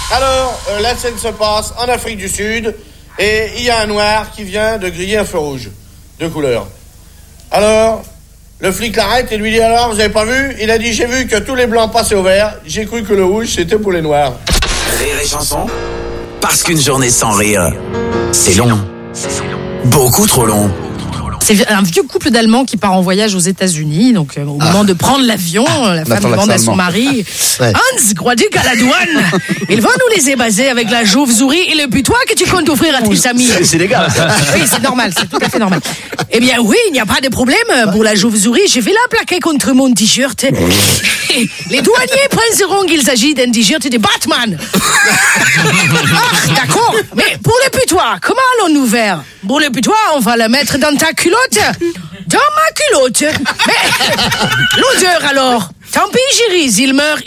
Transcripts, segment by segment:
Alors, la scène se passe en Afrique du Sud, et il y a un noir qui vient de griller un feu rouge, de couleur. Alors, le flic l'arrête et lui dit, alors, vous avez pas vu? Il a dit, j'ai vu que tous les blancs passaient au vert, j'ai cru que le rouge, c'était pour les noirs. Rire et chanson, parce qu'une journée sans rire, c'est long. Beaucoup trop long. C'est un vieux couple d'Allemands qui part en voyage aux États-Unis. Donc, au moment de prendre l'avion, la femme demande à son mari, Hans, crois-tu qu'à la douane, ils vont nous laisser baser avec la chauve-souris et le putois que tu comptes offrir à tes amis? C'est légal, ça. Oui, c'est normal, c'est tout à fait normal. Eh bien, oui, il n'y a pas de problème. Pour la chauve-souris, je vais la plaquer contre mon t-shirt. Les douaniers penseront qu'il s'agit d'un t-shirt de Batman. Ah, d'accord. Mais pour le putois, comment allons-nous faire? Pour le putois, on va la mettre dans ta culotte. Dans ma culotte. Mais l'odeur alors? Tant pis, Géris, il meurt.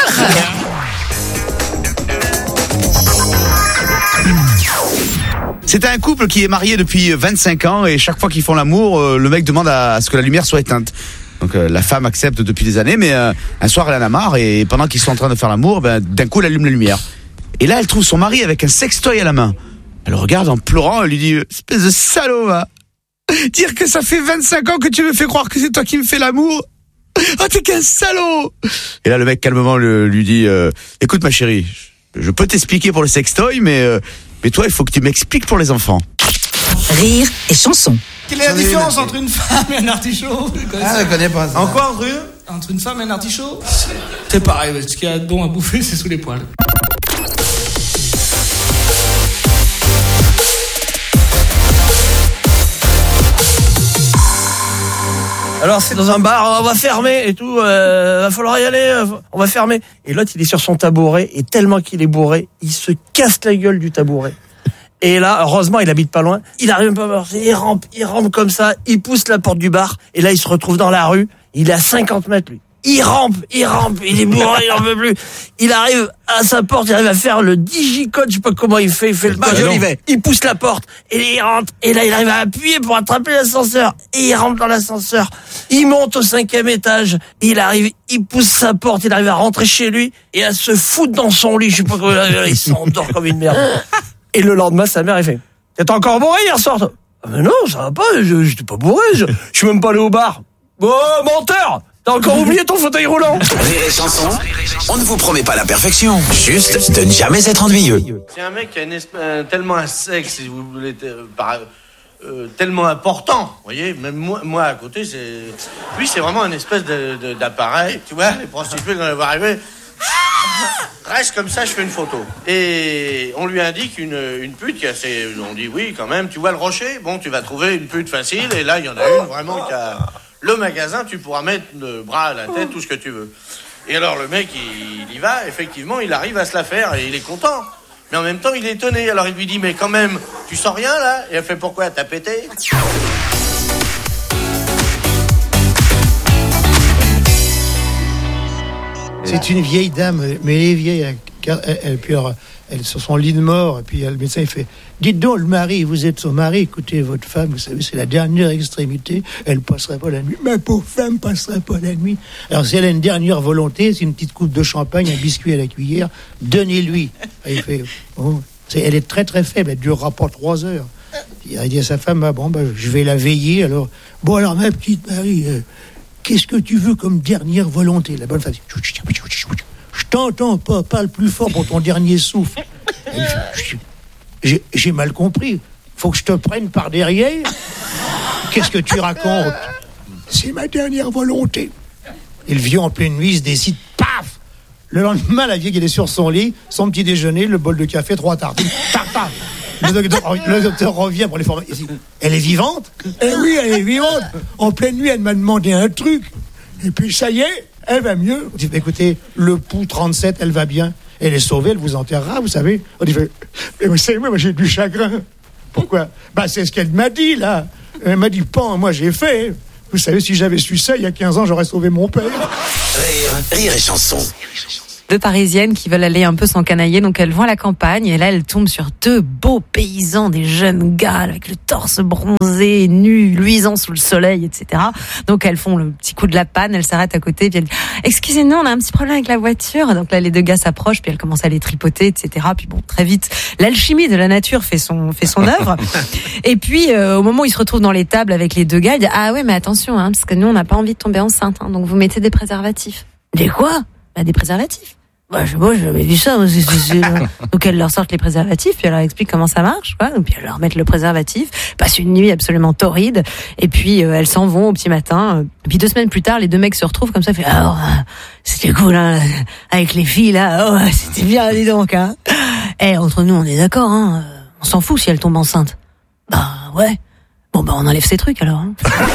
C'est un couple qui est marié depuis 25 ans et chaque fois qu'ils font l'amour, le mec demande à ce que la lumière soit éteinte. Donc la femme accepte depuis des années, mais un soir elle en a marre et pendant qu'ils sont en train de faire l'amour, d'un coup elle allume la lumière. Et là elle trouve son mari avec un sextoy à la main. Elle le regarde en pleurant, elle lui dit « Espèce de salaud, va. Dire que ça fait 25 ans que tu me fais croire que c'est toi qui me fais l'amour. Oh, t'es qu'un salaud !» Et là le mec calmement lui dit « Écoute ma chérie, je peux t'expliquer pour le sextoy, mais toi il faut que tu m'expliques pour les enfants. » Rire et chanson. Quelle est la différence entre une femme et un artichaut? Ah, je connais pas ça. En quoi, Andrew? Entre une femme et un artichaut? C'est pareil, ce qu'il y a de bon à bouffer, c'est sous les poils. Alors c'est dans un bar, on va fermer et tout, va falloir y aller, on va fermer. Et l'autre il est sur son tabouret et tellement qu'il est bourré, il se casse la gueule du tabouret. Et là, heureusement, il habite pas loin. Il arrive pas à marcher, il rampe comme ça, il pousse la porte du bar et là il se retrouve dans la rue. Il est à 50 mètres lui. Il rampe, il est bourré, il en veut plus. Il arrive à sa porte, il arrive à faire le digicode, je sais pas comment il fait le code. Il pousse la porte, et il rentre, et là il arrive à appuyer pour attraper l'ascenseur, et il rentre dans l'ascenseur. Il monte au 5e étage, il arrive, il pousse sa porte, il arrive à rentrer chez lui, et à se foutre dans son lit, je sais pas comment il s'endort comme une merde. Et le lendemain, sa mère, elle fait, t'es encore bourré hier soir, toi? Ah mais non, ça va pas, j'étais pas bourré, je suis même pas allé au bar. Oh, menteur! T'as encore oublié ton fauteuil roulant? Rire et chanson, on ne vous promet pas la perfection, juste de ne jamais être ennuyeux. C'est un mec qui a tellement un sexe, si vous voulez, tellement important, vous voyez, même moi à côté, lui c'est vraiment une espèce d'appareil, tu vois, les prostituées quand elles vont arriver, reste comme ça, je fais une photo. Et on lui indique une pute qui a on dit oui quand même, tu vois le rocher, bon tu vas trouver une pute facile, et là il y en a une vraiment qui a... Le magasin, tu pourras mettre le bras à la tête, tout ce que tu veux. Et alors, le mec, il y va, effectivement, il arrive à se la faire, et il est content. Mais en même temps, il est étonné. Alors, il lui dit, mais quand même, tu sens rien, là? Et elle fait, pourquoi? T'as pété? C'est une vieille dame, mais elle est vieille. Elle sur son lit de mort, et puis le médecin il fait « Dites donc, le mari, vous êtes son mari, écoutez, votre femme, vous savez, c'est la dernière extrémité, elle passerait pas la nuit. Ma pauvre femme passerait pas la nuit. Alors si elle a une dernière volonté, c'est une petite coupe de champagne, un biscuit à la cuillère, donnez-lui. » Il fait oh, elle est très très faible, elle durera pas 3 heures. Il a dit à sa femme « je vais la veiller, alors... Bon alors ma petite Marie, qu'est-ce que tu veux comme dernière volonté ?» La bonne femme dit « Je t'entends pas, parle plus fort pour ton dernier souffle. » J'ai mal compris. Faut que je te prenne par derrière? Qu'est-ce que tu racontes? C'est ma dernière volonté. Et le vieux en pleine nuit se décide, paf! Le lendemain, la vieille elle est sur son lit, son petit déjeuner, le bol de café, 3 tartines, taf, taf. Le docteur revient pour les former. Elle est vivante? Eh oui, elle est vivante. En pleine nuit, elle m'a demandé un truc. Et puis ça y est, elle va mieux. On dit, écoutez, le pouls 37, elle va bien. Elle est sauvée, elle vous enterrera, vous savez. On dit, mais vous savez, moi j'ai du chagrin. Pourquoi? C'est ce qu'elle m'a dit, là. Elle m'a dit, moi j'ai fait. Vous savez, si j'avais su ça il y a 15 ans, j'aurais sauvé mon père. Rire et chanson. deux Parisiennes qui veulent aller un peu s'encanailler, donc elles vont à la campagne et là elles tombent sur deux beaux paysans, des jeunes gars avec le torse bronzé, nus, luisant sous le soleil, etc. Donc elles font le petit coup de la panne, elles s'arrêtent à côté, puis elles disent « Excusez-nous, on a un petit problème avec la voiture ». Donc là les deux gars s'approchent, puis elles commencent à les tripoter, etc. Puis bon, très vite, l'alchimie de la nature fait son œuvre. Et puis au moment où ils se retrouvent dans l'étable avec les deux gars, ils disent « Ah ouais, mais attention, parce que nous on n'a pas envie de tomber enceinte, donc vous mettez des préservatifs ». Des quoi ? Des préservatifs. Moi, j'avais vu ça. Donc, elle leur sort les préservatifs, puis elle leur explique comment ça marche, quoi. Donc, puis elle leur met le préservatif, passe une nuit absolument torride, et puis elles s'en vont au petit matin. Et puis 2 semaines plus tard, les deux mecs se retrouvent comme ça, fait alors c'était cool, hein, avec les filles là. Oh, c'était bien, dis donc, hein. Entre nous, on est d'accord, hein. On s'en fout si elle tombe enceinte. Bah ouais. Bon, on enlève ces trucs alors. Hein.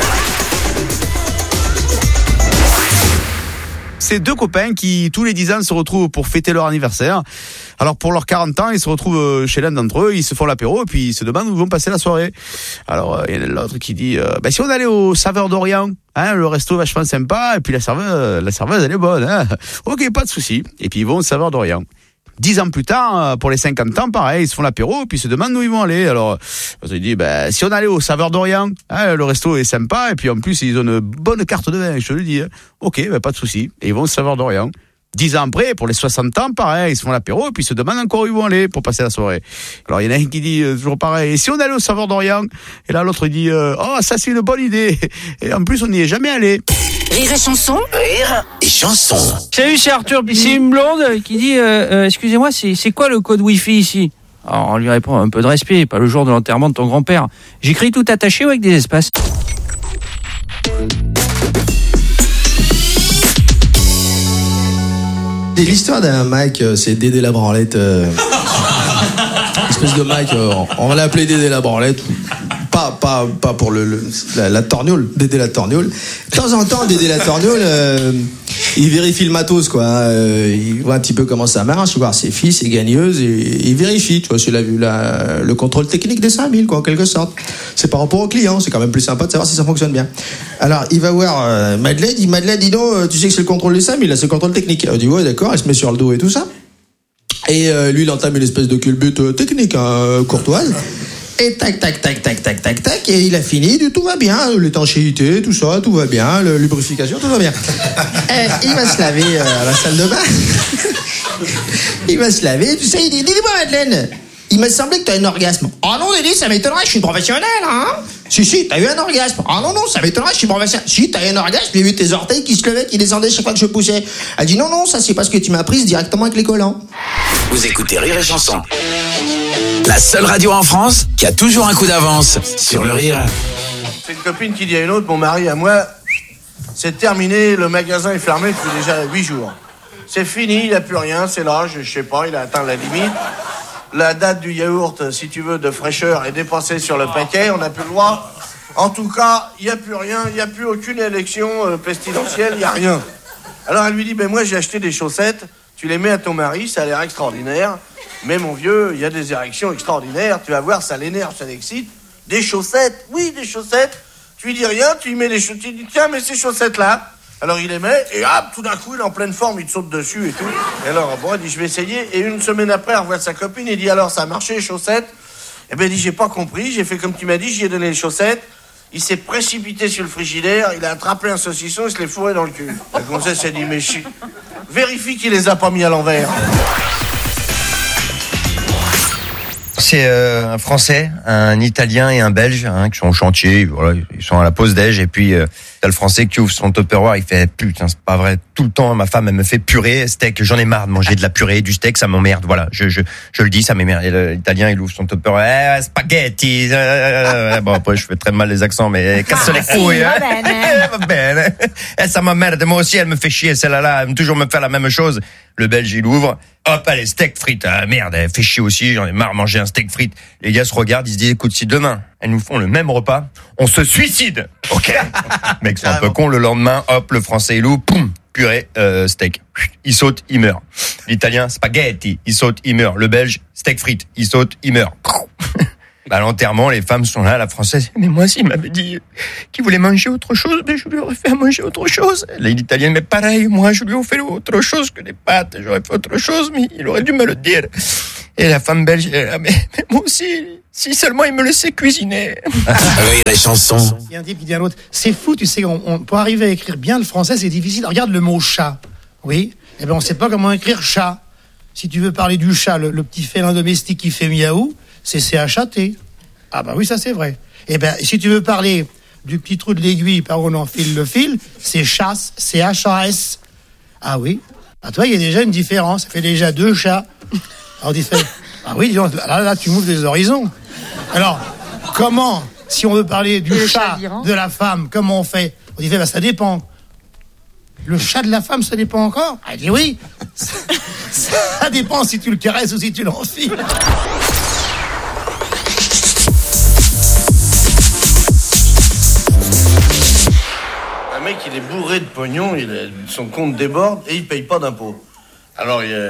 C'est 2 copains qui, tous les 10 ans, se retrouvent pour fêter leur anniversaire. Alors, pour leurs 40 ans, ils se retrouvent chez l'un d'entre eux, ils se font l'apéro, et puis ils se demandent où ils vont passer la soirée. Alors, il y en a l'autre qui dit, si on allait au Saveur d'Orient, hein, le resto est vachement sympa, et puis la serveuse, elle est bonne, hein. Ok, pas de souci. Et puis ils vont au Saveur d'Orient. 10 ans plus tard, pour les 50 ans, pareil, ils se font l'apéro, puis ils se demandent où ils vont aller. Alors, ils disent, si on allait au Saveur d'Orient, hein, le resto est sympa, et puis en plus, ils ont une bonne carte de vin, je te le dis. Hein. Ok, pas de souci. Et ils vont au Saveur d'Orient. 10 ans après, pour les 60 ans, pareil, ils se font l'apéro, et puis ils se demandent encore où ils vont aller pour passer la soirée. Alors, il y en a un qui dit, toujours pareil, et si on allait au Saveur d'Orient? Et là, l'autre dit, ça c'est une bonne idée. Et en plus, on n'y est jamais allé. Rire et chanson. Rire et chanson. Salut, c'est Arthur. C'est une blonde qui dit excusez-moi, c'est quoi le code Wi-Fi ici? Alors on lui répond un peu de respect, pas le jour de l'enterrement de ton grand-père. J'écris tout attaché ou avec des espaces? C'est l'histoire d'un Mike, c'est Dédé la branlette. Espèce de Mike, on va l'appeler Dédé la branlette. Pas pour la torgnole, Dédé la torgnole. De temps en temps, Dédé la torgnole, il vérifie le matos, quoi. Il voit un petit peu comment ça marche, voir ses filles, ses gagneuses, et il vérifie, tu vois, c'est le contrôle technique des 5000, quoi, en quelque sorte. C'est par rapport au client, c'est quand même plus sympa de savoir si ça fonctionne bien. Alors, il va voir Madeleine, dis donc, tu sais que c'est le contrôle des 5000, là, c'est le contrôle technique. Il dit, ouais, d'accord, il se met sur le dos et tout ça. Et lui, il entame une espèce de culbute technique, hein, courtoise. Et tac, et il a fini, tout va bien, l'étanchéité, tout ça, tout va bien, la lubrification, tout va bien. Il va se laver à la salle de bain. Il va se laver, tu sais, il dit, dis-moi Madeleine, il m'a semblé que t'as un orgasme. Oh non, Dédé, ça m'étonnerait, je suis une professionnelle, hein. Si, t'as eu un orgasme. Ah non, ça m'étonnerait, je suis professionnelle. Si, t'as eu un orgasme, j'ai vu tes orteils qui se levaient, qui descendaient chaque fois que je poussais. Elle dit, non, ça c'est parce que tu m'as prise directement avec les collants. Vous écoutez Rire et chanson. La seule radio en France qui a toujours un coup d'avance sur le rire. C'est une copine qui dit à une autre, mon mari à moi, c'est terminé, le magasin est fermé depuis déjà 8 jours. C'est fini, il n'a plus rien, c'est l'âge, je sais pas, il a atteint la limite. La date du yaourt, si tu veux, de fraîcheur est dépassée sur le paquet, on n'a plus le droit. En tout cas, il n'y a plus rien, il n'y a plus aucune élection pestilentielle, il n'y a rien. Alors elle lui dit, moi j'ai acheté des chaussettes, tu les mets à ton mari, ça a l'air extraordinaire. Mais mon vieux, il y a des érections extraordinaires, tu vas voir, ça l'énerve, ça l'excite. Des chaussettes, oui, des chaussettes. Tu lui dis rien, tu lui mets des chaussettes, tu lui dis tiens, mais ces chaussettes-là. Alors il les met, et hop, tout d'un coup, il est en pleine forme, il te saute dessus et tout. Et alors, bon, il dit, je vais essayer. Et une semaine après, on revoit sa copine, il dit, alors, ça a marché, les chaussettes? Eh ben, il dit, j'ai pas compris, j'ai fait comme tu m'as dit, j'y ai donné les chaussettes. Il s'est précipité sur le frigidaire, il a attrapé un saucisson, il se l'est fourré dans le cul. La gonzesse s'est dit, mais vérifie qu'il les a pas mis à l'envers. C'est un Français, un Italien et un Belge qui sont au chantier. Voilà, ils sont à la pause déj et puis t'as le Français qui ouvre son Tupperware. Il fait putain, c'est pas vrai. Tout le temps, ma femme elle me fait purée, steak. J'en ai marre de manger de la purée, du steak, ça m'emmerde. Voilà, je le dis, ça m'emmerde. Et l'Italien il ouvre son Tupperware, spaghetti. Bon après je fais très mal les accents, mais casse les couilles. Va bene. Ça m'emmerde. Moi aussi elle me fait chier celle-là. Elle aime toujours me faire la même chose. Le Belge, il ouvre. Hop, allez, steak frites. Ah, merde, elle fait chier aussi. J'en ai marre de manger un steak frites. Les gars se regardent, ils se disent, écoute, si demain, elles nous font le même repas, on se suicide. Ok. Mec, c'est un peu con. Le lendemain, hop, le Français, il ouvre. Poum, purée, steak. Il saute, il meurt. L'Italien, spaghetti. Il saute, il meurt. Le Belge, steak frites. Il saute, il meurt. À l'enterrement, les femmes sont là, la française. Mais moi, s'il m'avait dit qu'il voulait manger autre chose, je lui aurais fait à manger autre chose. L'italienne, mais pareil, moi, je lui ai fait autre chose que des pâtes. J'aurais fait autre chose, mais il aurait dû me le dire. Et la femme belge, mais moi aussi, si seulement il me laissait cuisiner. Rire et chanson. Il y a un type qui dit à l'autre, c'est fou, tu sais, pour arriver à écrire bien le français, c'est difficile. Regarde le mot chat. Oui. Eh ben, on sait pas comment écrire chat. Si tu veux parler du chat, le petit félin domestique qui fait miaou, c'est C-H-A-T. Ah bah oui, ça c'est vrai. Eh ben, si tu veux parler du petit trou de l'aiguille par où on enfile le fil, c'est chasse, C-H-A-S. Ah oui. Ah toi, il y a déjà une différence. Ça fait déjà 2 chats. Alors, ah oui, là, tu m'ouvres des horizons. Alors, comment, si on veut parler du chat de la femme, comment on fait? On dit, bah, ça dépend. Le chat de la femme, ça dépend encore? Elle dit oui. Ça dépend si tu le caresses ou si tu l'enfiles. Un mec, il est bourré de pognon, son compte déborde et il paye pas d'impôts. Alors, il y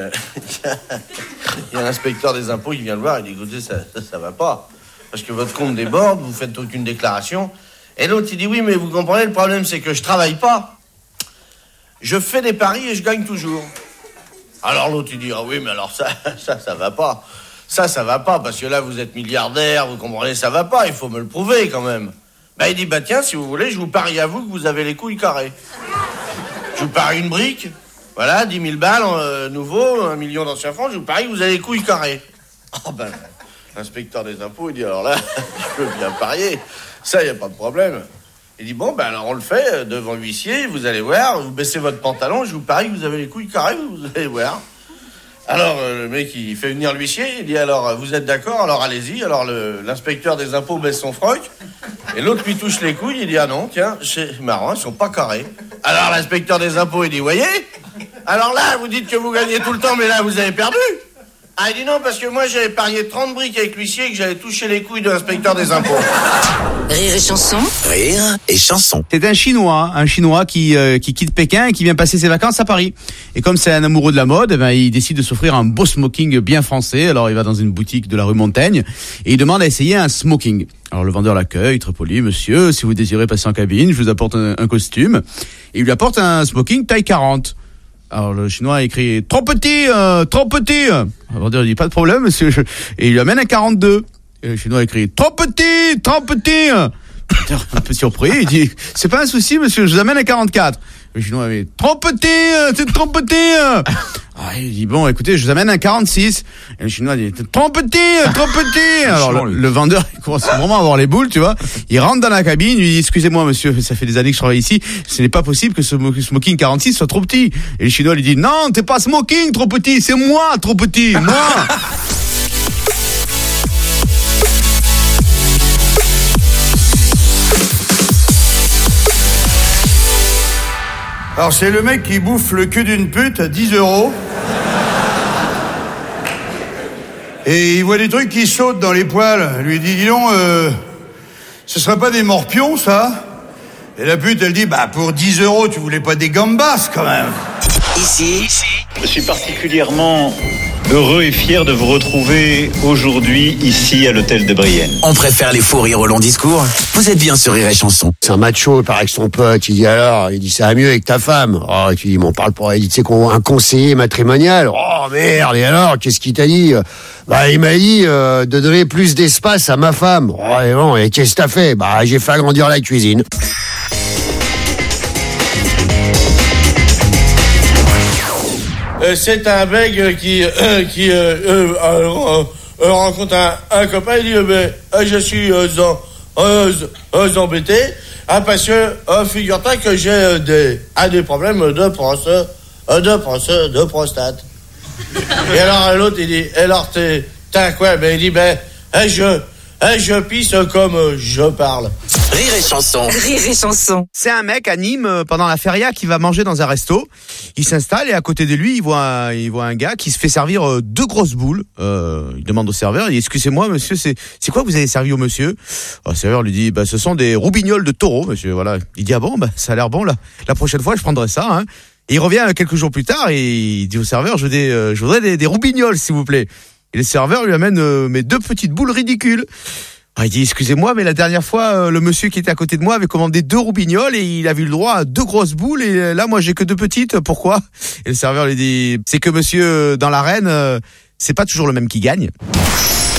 a l'inspecteur des impôts qui vient le voir, il dit, écoutez, ça va pas. Parce que votre compte déborde, vous faites aucune déclaration. Et l'autre, il dit, oui, mais vous comprenez, le problème, c'est que je travaille pas. Je fais des paris et je gagne toujours. Alors l'autre, il dit, ah oui, mais alors ça va pas. Ça va pas, parce que là, vous êtes milliardaire, vous comprenez, ça va pas, il faut me le prouver quand même. Bah, il dit, bah tiens, si vous voulez, je vous parie à vous que vous avez les couilles carrées. Je vous parie une brique. Voilà, 10 000 balles, nouveau, 1 million d'anciens francs, je vous parie que vous avez les couilles carrées. Oh ben, l'inspecteur des impôts, il dit, alors là, je peux bien parier, ça, y a pas de problème. Il dit, bon, ben alors on le fait, devant l'huissier, vous allez voir, vous baissez votre pantalon, je vous parie que vous avez les couilles carrées, vous allez voir. Alors, le mec, il fait venir l'huissier, il dit, alors, vous êtes d'accord, alors allez-y. Alors, l'inspecteur des impôts baisse son froc, et l'autre lui touche les couilles, il dit, ah non, tiens, c'est marrant, ils sont pas carrés. Alors, l'inspecteur des impôts, il dit, voyez, alors là, vous dites que vous gagnez tout le temps, mais là, vous avez perdu. Ah, il dit non, parce que moi, j'avais parié 30 briques avec l'huissier et que j'avais touché les couilles de l'inspecteur des impôts. Rire et chanson. Rire et chanson. C'est un Chinois qui quitte Pékin et qui vient passer ses vacances à Paris. Et comme c'est un amoureux de la mode, il décide de s'offrir un beau smoking bien français. Alors il va dans une boutique de la rue Montaigne et il demande à essayer un smoking. Alors le vendeur l'accueille, très poli, monsieur, si vous désirez passer en cabine, je vous apporte un costume. Et il lui apporte un smoking taille 40. Alors le Chinois a écrit trop petit. Le vendeur dit pas de problème, monsieur. Et il lui amène un 42. Et le Chinois a écrit trop petit. Un peu surpris, il dit c'est pas un souci, monsieur, je vous amène un 44. Le Chinois avait trop petit. Ah, il dit bon, écoutez, je vous amène un 46. Et le Chinois dit trop petit. Alors le vendeur il commence vraiment à avoir les boules, tu vois. Il rentre dans la cabine, il dit excusez-moi monsieur, ça fait des années que je travaille ici, ce n'est pas possible que ce smoking 46 soit trop petit. Et le Chinois lui dit non, t'es pas smoking trop petit, c'est moi trop petit, moi. Alors c'est le mec qui bouffe le cul d'une pute à 10 €. Et il voit des trucs qui sautent dans les poils. Il lui dit, dis donc, ce serait pas des morpions, ça? Et la pute, elle dit, bah pour 10 €, tu voulais pas des gambas, quand même. Ici, je suis particulièrement heureux et fier de vous retrouver aujourd'hui ici à l'hôtel de Brienne. On préfère les fous rires au long discours. Vous êtes bien sur Rire et Chanson. C'est un macho, il paraît que son pote, il dit alors, il dit ça va mieux avec ta femme. Oh, tu dis, m'en parle pas, il dit, tu sais qu'on a un conseiller matrimonial. Oh merde, et alors, qu'est-ce qu'il t'a dit? Bah, il m'a dit de donner plus d'espace à ma femme. Oh, et bon, et qu'est-ce que t'as fait? Bah, j'ai fait agrandir la cuisine. C'est un mec qui rencontre un copain, il dit je suis embêté parce que figure-toi que j'ai des problèmes de prostate. Et alors l'autre il dit alors t'as quoi? Ben il dit je pisse comme je parle. Rire et chanson. Rire et chanson. C'est un mec à Nîmes pendant la feria qui va manger dans un resto. Il s'installe et à côté de lui, il voit un gars qui se fait servir 2 grosses boules. Il demande au serveur, il dit excusez-moi monsieur, c'est quoi que vous avez servi au monsieur? Le serveur lui dit ce sont des roubignoles de taureau monsieur. Voilà. Il dit ah bon ça a l'air bon là. La prochaine fois je prendrai ça. Hein. Et il revient quelques jours plus tard et il dit au serveur je voudrais des roubignoles s'il vous plaît. Et le serveur lui amène mes 2 petites boules ridicules. Il dit, excusez-moi, mais la dernière fois, le monsieur qui était à côté de moi avait commandé 2 roubignoles et il avait eu le droit à 2 grosses boules. Et là, moi, j'ai que 2 petites. Pourquoi? Et le serveur lui dit, c'est que monsieur, dans l'arène, c'est pas toujours le même qui gagne.